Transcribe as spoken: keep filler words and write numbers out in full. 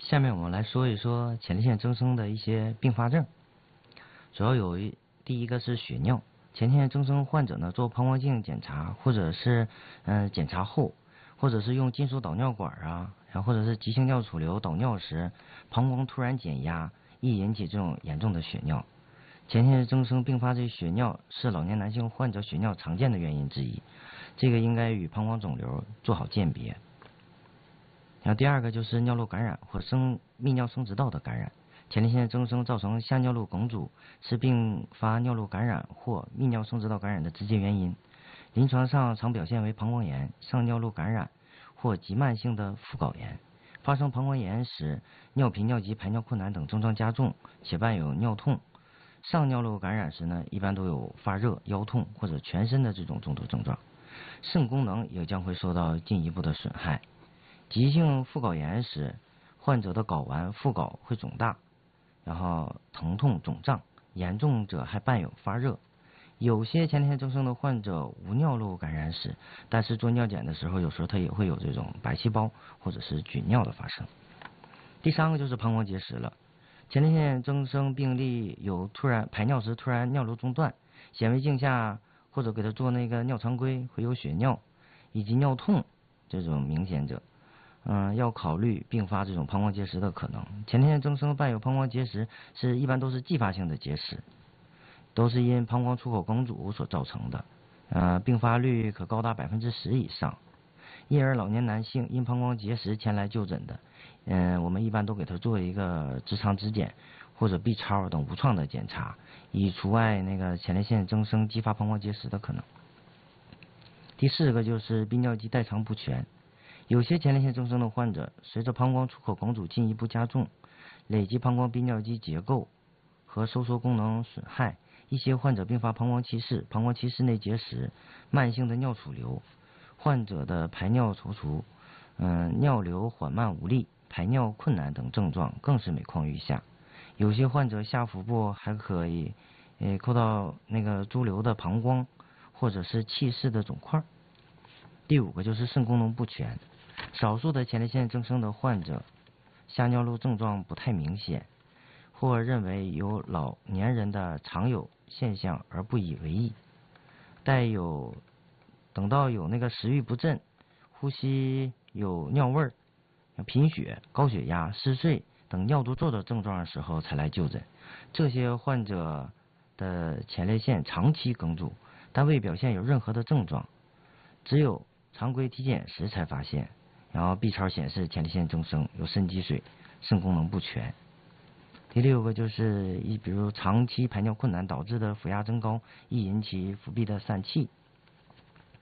下面我们来说一说前列腺增生的一些并发症，主要有一第一个是血尿。前列腺增生患者呢，做膀胱镜检查，或者是嗯、呃、检查后，或者是用金属导尿管啊，然后或者是急性尿储留导尿时，膀胱突然减压，易引起这种严重的血尿。前列腺增生并发这血尿是老年男性患者血尿常见的原因之一，这个应该与膀胱肿瘤做好鉴别。然后第二个就是尿路感染或生泌尿生殖道的感染，前列腺增生造成下尿路梗阻，是并发尿路感染或泌尿生殖道感染的直接原因。临床上常表现为膀胱炎、上尿路感染或急慢性的附睾炎。发生膀胱炎时，尿频、尿急、排尿困难等症状加重，且伴有尿痛。上尿路感染时呢，一般都有发热、腰痛或者全身的这种中毒症状，肾功能也将会受到进一步的损害。急性附睾炎时，患者的睾丸、附睾会肿大，然后疼痛肿胀，严重者还伴有发热。有些前列腺增生的患者无尿路感染史，但是做尿检的时候，有时候他也会有这种白细胞或者是菌尿的发生。第三个就是膀胱结石了。前列腺增生病例有突然排尿时突然尿流中断，显微镜下或者给他做那个尿常规会有血尿，以及尿痛这种明显者。嗯，要考虑并发这种膀胱结石的可能。前列腺增生伴有膀胱结石是一般都是继发性的结石，都是因膀胱出口梗阻所造成的，呃，并发率可高达百分之十以上。因而老年男性因膀胱结石前来就诊的，嗯、呃，我们一般都给他做一个直肠指检或者 B 超等无创的检查，以除外那个前列腺增生激发膀胱结石的可能。第四个就是泌尿肌代偿不全。有些前列腺增生的患者，随着膀胱出口梗阻进一步加重，累积膀胱泌尿肌结构和收缩功能损害，一些患者并发膀胱憩室、膀胱期室内结石、慢性的尿储留，患者的排尿踌躇，嗯，尿流缓慢无力、排尿困难等症状更是每况愈下。有些患者下腹部还可以，呃，扣到那个潴留的膀胱，或者是憩室的肿块。第五个就是肾功能不全。少数的前列腺增生的患者，下尿路症状不太明显，或认为有老年人的常有现象而不以为意。带有等到有那个食欲不振、呼吸有尿味儿、贫血、高血压、嗜睡等尿毒症的症状的时候才来就诊。这些患者的前列腺长期梗阻，但未表现有任何的症状，只有常规体检时才发现。然后 B 超显示前列腺增生，有肾积水，肾功能不全。第六个就是一比如长期排尿困难导致的腹压增高，易引起腹壁的疝气。